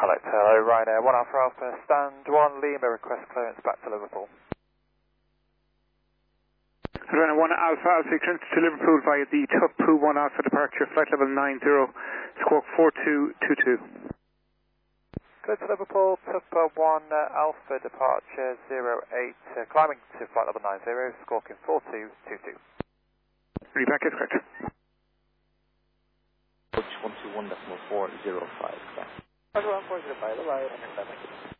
Hello, Ryanair 1 Alpha Alpha, stand 1 Lima, request clearance back to Liverpool. Ryanair 1 Alpha Alpha, clearance to Liverpool via the Tupu 1 Alpha departure, flight level 90, squawk 4222. Clear to Liverpool, Tupu 1 Alpha departure 08, climbing to flight level 90, squawking 4222. Read back, is correct. 121.405. Roger 1405, bye-bye.